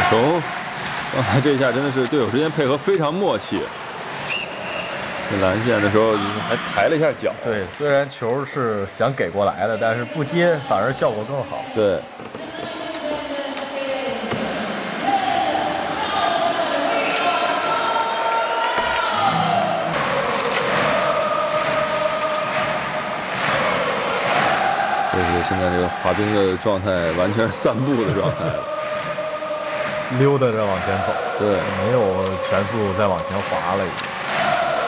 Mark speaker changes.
Speaker 1: 球，啊，这一下真的是队友之间配合非常默契。进蓝线的时候还抬了一下脚。
Speaker 2: 对，虽然球是想给过来的，但是不接反而效果更好。
Speaker 1: 对。现在这个滑冰的状态完全是散步的状态了，
Speaker 2: 溜达着往前走，
Speaker 1: 对，
Speaker 2: 没有全速再往前滑了已经。